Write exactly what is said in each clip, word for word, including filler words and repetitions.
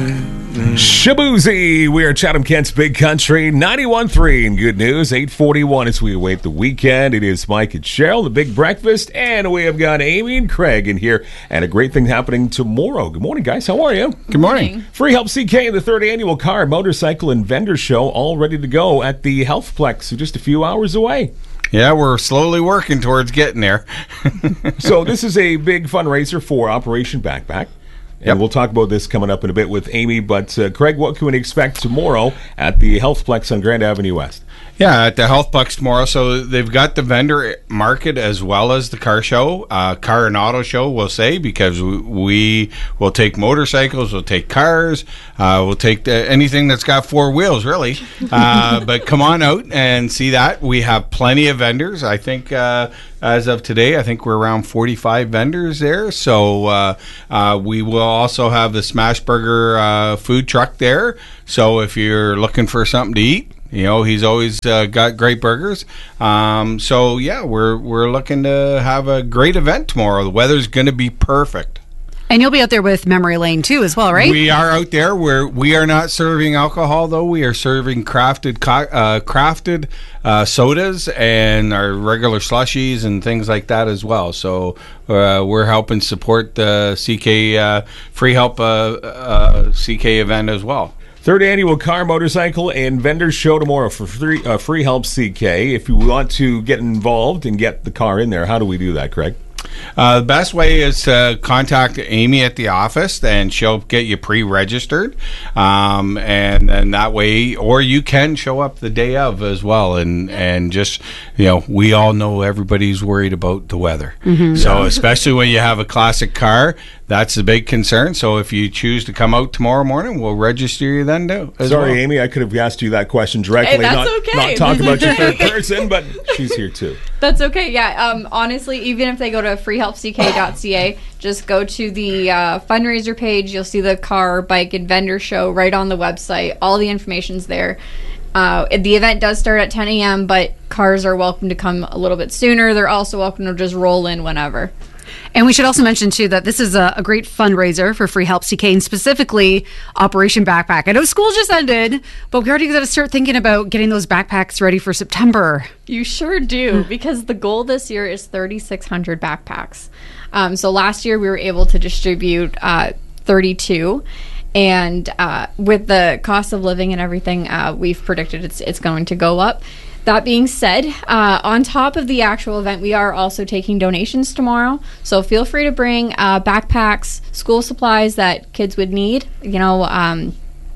Shaboozey, we are Chatham Kent's Big Country, ninety-one point three, and good news, eight forty-one as we await the weekend. It is Mike and Cheryl, the Big Breakfast, and we have got Amy and Craig in here, and a great thing happening tomorrow. Good morning, guys. How are you? Good morning. Free Help C K, the third annual car, motorcycle, and vendor show, all ready to go at the Healthplex, so just a few hours away. Yeah, we're slowly working towards getting there. So this is a big fundraiser for Operation Backpack. And yep. We'll talk about this coming up in a bit with Amy. But, uh, Craig, what can we expect tomorrow at the Healthplex on Grand Avenue West? Yeah, at the Healthplex tomorrow. So they've got the vendor market as well as the car show, uh, car and auto show, we'll say, because we, we will take motorcycles, we'll take cars, uh, we'll take the, anything that's got four wheels, really. Uh, but come on out and see that. We have plenty of vendors. I think uh, as of today, I think we're around forty-five vendors there. So uh, uh, we will also have the Smash Burger uh, food truck there. So if you're looking for something to eat, you know, he's always uh, got great burgers. Um, so, yeah, we're we're looking to have a great event tomorrow. The weather's going to be perfect. And you'll be out there with Memory Lane, too, as well, right? We are out there. We're, we are not serving alcohol, though. We are serving crafted co- uh, crafted uh, sodas and our regular slushies and things like that as well. So uh, we're helping support the C K uh, Free Help uh, uh, C K event as well. Third annual car, motorcycle, and vendor show tomorrow for free, uh, Free Help C K. If you want to get involved and get the car in there, how do we do that, Craig? Uh, the best way is to contact Amy at the office, and she'll get you pre-registered. Um, and, and that way, or you can show up the day of as well. And, and just, you know, we all know everybody's worried about the weather. Mm-hmm. So especially when you have a classic car, that's a big concern. So if you choose to come out tomorrow morning, we'll register you then too. Sorry, well. Amy, I could have asked you that question directly. Hey, that's not, okay. Not talk about your third person, but she's here too. That's okay. Yeah. Um, honestly, even if they go to free help c k dot c a, just go to the uh, fundraiser page. You'll see the car, bike, and vendor show right on the website. All the information's there. Uh, the event does start at ten a.m., but cars are welcome to come a little bit sooner. They're also welcome to just roll in whenever. And we should also mention, too, that this is a, a great fundraiser for Free Help C K, and specifically Operation Backpack. I know school just ended, but we already got to start thinking about getting those backpacks ready for September. You sure do, because the goal this year is thirty-six hundred backpacks. Um, so last year we were able to distribute uh, thirty-two. And uh, with the cost of living and everything, uh, we've predicted it's it's going to go up. That being said, uh, on top of the actual event, we are also taking donations tomorrow. So feel free to bring uh, backpacks, school supplies that kids would need. You know, um,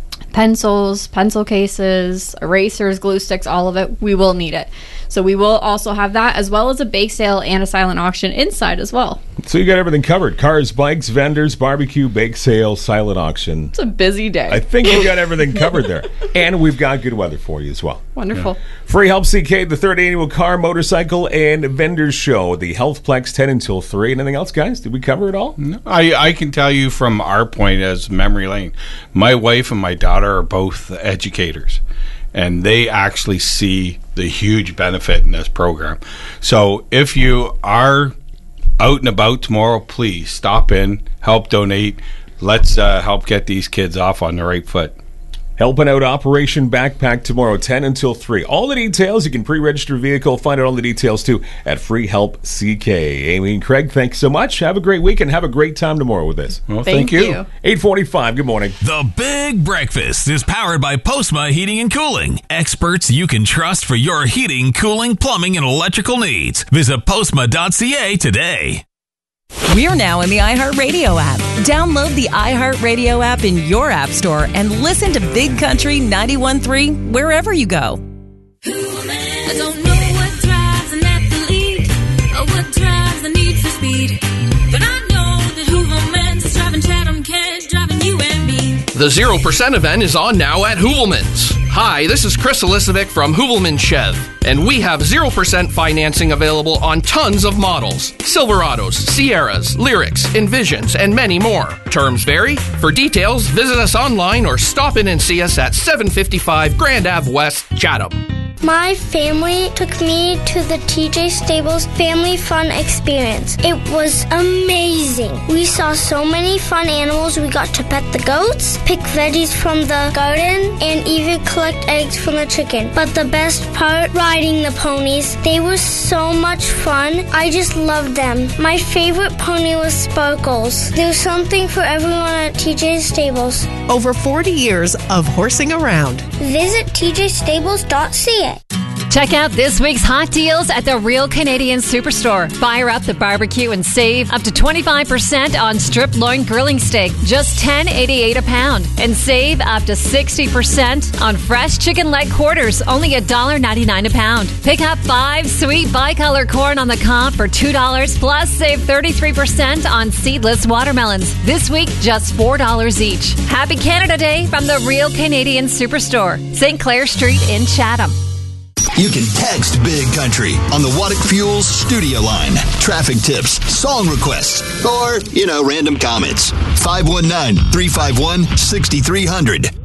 pencils, pencil cases, erasers, glue sticks, all of it. We will need it. So we will also have that, as well as a bake sale and a silent auction inside as well. So you got everything covered. Cars, bikes, vendors, barbecue, bake sale, silent auction. It's a busy day. I think you got everything covered there. And we've got good weather for you as well. Wonderful. Yeah. Free Help C K, the third annual car, motorcycle, and vendors show. The Healthplex, ten until three. Anything else, guys? Did we cover it all? No, I, I can tell you from our point as Memory Lane, my wife and my daughter are both educators. And they actually see the huge benefit in this program. So if you are out and about tomorrow, please stop in, help donate. Let's uh, help get these kids off on the right foot. Helping out Operation Backpack tomorrow, ten until three. All the details, you can pre-register a vehicle, find out all the details too at Free Help C K. Amy and Craig, thanks so much. Have a great week and have a great time tomorrow with this. Well, thank, thank you. you. eight forty-five, good morning. The Big Breakfast is powered by Postma Heating and Cooling. Experts you can trust for your heating, cooling, plumbing, and electrical needs. Visit postma dot c a today. We're now in the iHeartRadio app. Download the iHeartRadio app in your app store and listen to Big Country ninety-one point three wherever you go. I don't know what drives an athlete or what drives the need for speed, but I know that Hooverman's is driving Chatham Kent, driving you and me. The zero percent event is on now at Hoovelman's. Hi, this is Chris Elisovic from Hoovelman Chev, and we have zero percent financing available on tons of models. Silverados, Sierras, Lyrics, Envisions, and many more. Terms vary. For details, visit us online or stop in and see us at seven fifty-five Grand Ave West, Chatham. My family took me to the T J Stables Family Fun Experience. It was amazing. We saw so many fun animals. We got to pet the goats, pick veggies from the garden, and even collect eggs from the chicken. But the best part, riding the ponies. They were so much fun. I just loved them. My favorite pony was Sparkles. There's something for everyone at T J Stables. Over forty years of horsing around. Visit T J stables dot c a. Check out this week's hot deals at the Real Canadian Superstore. Fire up the barbecue and save up to twenty-five percent on strip loin grilling steak, just ten eighty-eight a pound. And save up to sixty percent on fresh chicken leg quarters, only one dollar ninety-nine a pound. Pick up five sweet bicolor corn on the cob for two dollars, plus save thirty-three percent on seedless watermelons. This week, just four dollars each. Happy Canada Day from the Real Canadian Superstore, Saint Clair Street in Chatham. You can text Big Country on the Waddick Fuels studio line. Traffic tips, song requests, or, you know, random comments. five one nine, three five one, six three zero zero.